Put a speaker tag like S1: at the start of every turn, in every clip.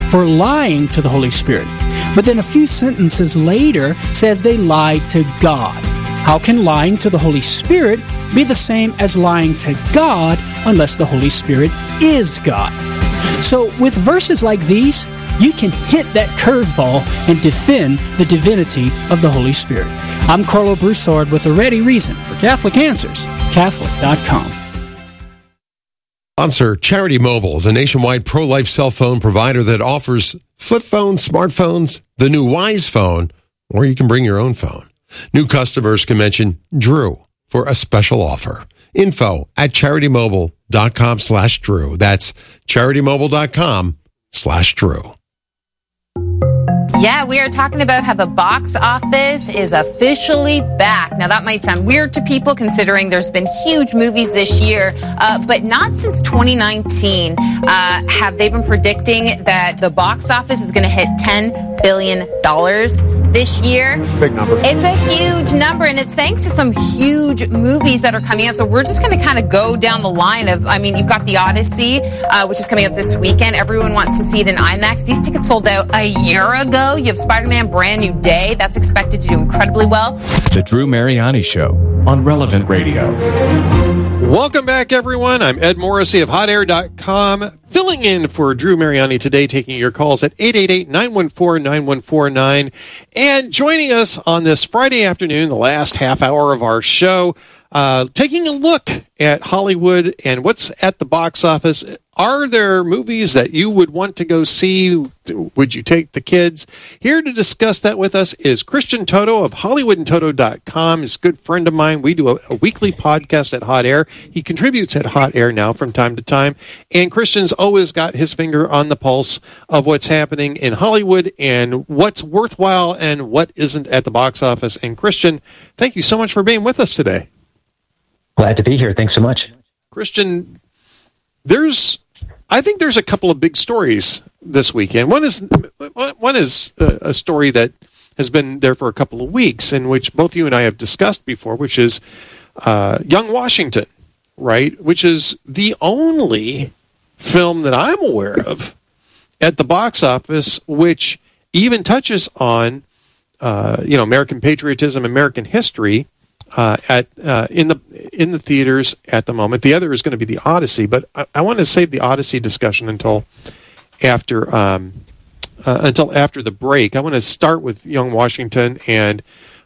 S1: for lying to the Holy Spirit. But then a few sentences later says they lied to God. How can lying to the Holy Spirit be the same as lying to God unless the Holy Spirit is God? So with verses like these, you can hit that curveball and defend the divinity of the Holy Spirit. I'm Carlo Broussard with a ready reason for Catholic Answers, Catholic.com.
S2: Sponsor Charity Mobile is a nationwide pro-life cell phone provider that offers flip phones, smartphones, the new Wise phone, or you can bring your own phone. New customers can mention Drew for a special offer. Info at CharityMobile.com/Drew. That's CharityMobile.com/Drew.
S3: Yeah, we are talking about how the box office is officially back. Now, that might sound weird to people considering there's been huge movies this year, but not since 2019 have they been predicting that the box office is going to hit $10 billion this year.
S4: It's a big number.
S3: It's a huge number, and it's thanks to some huge movies that are coming out. So we're just going to kind of go down the line of, I mean, you've got The Odyssey, which is coming up this weekend. Everyone wants to see it in IMAX. These tickets sold out a year ago. You have Spider-Man Brand New Day. That's expected to do incredibly well.
S5: The Drew Mariani Show on Relevant Radio.
S4: Welcome back, everyone. I'm Ed Morrissey of HotAir.com, filling in for Drew Mariani today, taking your calls at 888-914-9149. And joining us on this Friday afternoon, the last half hour of our show, taking a look at Hollywood and what's at the box office. Are there movies that you would want to go see? Would you take the kids? Here to discuss that with us is Christian Toto of HollywoodandToto.com. He's a good friend of mine. We do a weekly podcast at Hot Air. He contributes at Hot Air now from time to time. And Christian's always got his finger on the pulse of what's happening in Hollywood and what's worthwhile and what isn't at the box office. And Christian, thank you so much for being with us today.
S6: Glad to be here. Thanks so much.
S4: Christian, I think there's a couple of big stories this weekend. One is a story that has been there for a couple of weeks, in which both you and I have discussed before, which is Young Washington, right? Which is the only film that I'm aware of at the box office which even touches on American patriotism, American history. In the theaters at the moment. The other is going to be The Odyssey, but I want to save the Odyssey discussion until after the break. I want to start with Young Washington and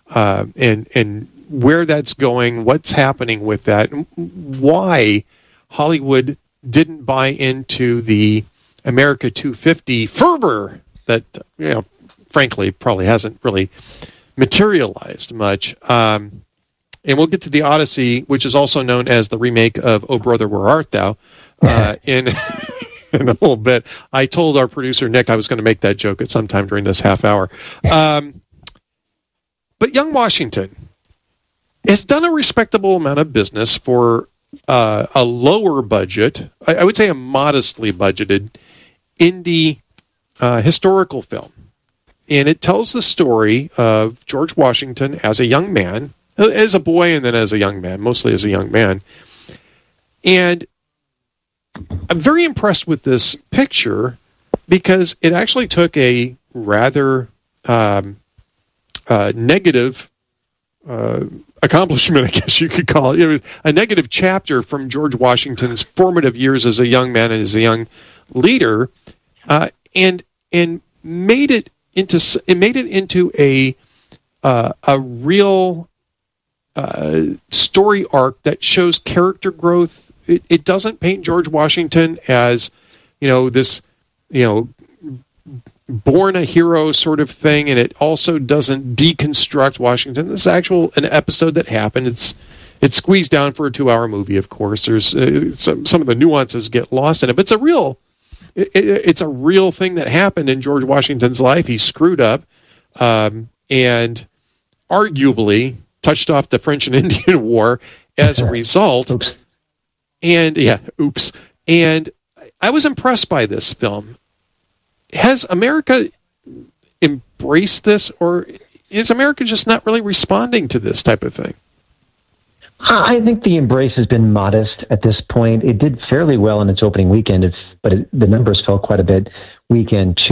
S4: where that's going, what's happening with that, and why Hollywood didn't buy into the America 250 fervor that frankly probably hasn't really materialized much. And we'll get to The Odyssey, which is also known as the remake of Oh Brother, Where Art Thou, in a little bit. I told our producer, Nick, I was going to make that joke at some time during this half hour. But Young Washington has done a respectable amount of business for a lower budget, I would say a modestly budgeted, indie historical film. And it tells the story of George Washington as a young man, as a boy and then as a young man, mostly as a young man. And I'm very impressed with this picture because it actually took a rather negative accomplishment, I guess you could call it. It was a negative chapter from George Washington's formative years as a young man and as a young leader, and made it into a real story arc that shows character growth. It doesn't paint George Washington as, this, born a hero sort of thing, and it also doesn't deconstruct Washington. This is an episode that happened. It's squeezed down for a 2-hour movie, of course. There's some of the nuances get lost in it, but it's a real thing that happened in George Washington's life. He screwed up, and arguably touched off the French and Indian War as a result.
S6: Oops.
S4: And oops. And I was impressed by this film. Has America embraced this, or is America just not really responding to this type of thing?
S6: I think the embrace has been modest at this point. It did fairly well in its opening weekend, but the numbers fell quite a bit weekend